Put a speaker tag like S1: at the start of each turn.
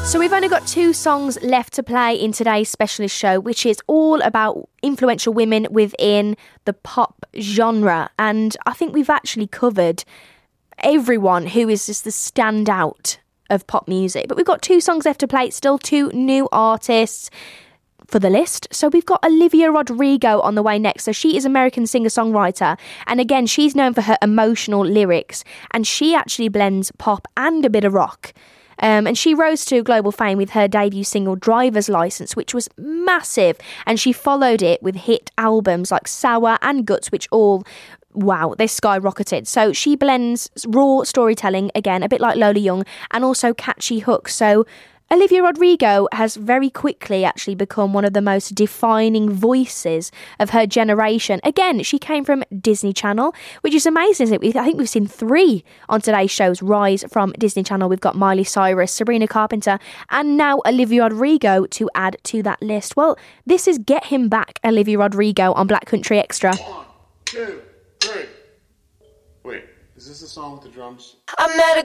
S1: So we've only got 2 songs left to play in today's specialist show, which is all about influential women within the pop genre. And I think we've actually covered everyone who is just the standout of pop music. But we've got 2 songs left to play, still 2 new artists for the list. So we've got Olivia Rodrigo on the way next. So she is an American singer-songwriter, and again, she's known for her emotional lyrics, and she actually blends pop and a bit of rock. And she rose to global fame with her debut single Driver's License, which was massive, and she followed it with hit albums like Sour and Guts, which all, wow, they skyrocketed. So she blends raw storytelling, again, a bit like Lola Young, and also catchy hooks. So Olivia Rodrigo has very quickly actually become one of the most defining voices of her generation. Again, she came from Disney Channel, which is amazing, isn't it? I think we've seen 3 on today's shows rise from Disney Channel. We've got Miley Cyrus, Sabrina Carpenter, and now Olivia Rodrigo to add to that list. Well, this is Get Him Back, Olivia Rodrigo on Black Country Extra.
S2: 1, 2, 3. Wait, is this the song with the drums?
S3: I met a